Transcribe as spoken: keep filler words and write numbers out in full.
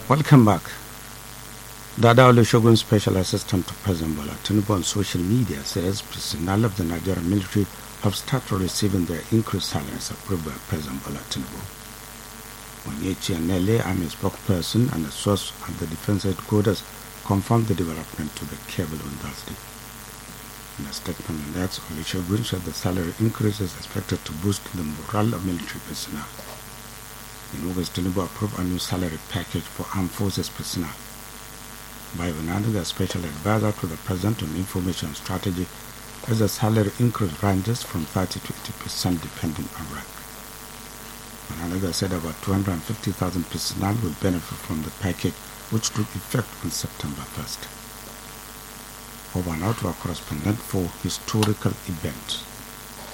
Welcome back. Dada Olusegun, Special Assistant to President Bola Tinubu on social media, says personnel of the Nigerian military have started receiving their increased salaries approved by President Bola Tinubu. Onyechi Anele, Army spokesperson and a source at the defense headquarters, confirmed the development to the cable on Thursday. In a statement on that, Olusegun said the salary increase is expected to boost the morale of military personnel. In August, Tinubu approved a new salary package for armed forces personnel. Bayo Onanuga, special advisor to the President on Information Strategy, as the salary increase ranges from thirty to eighty percent depending on rank. Onanuga said about two hundred fifty thousand personnel will benefit from the package, which took effect on September first. Over now to our correspondent for historical events.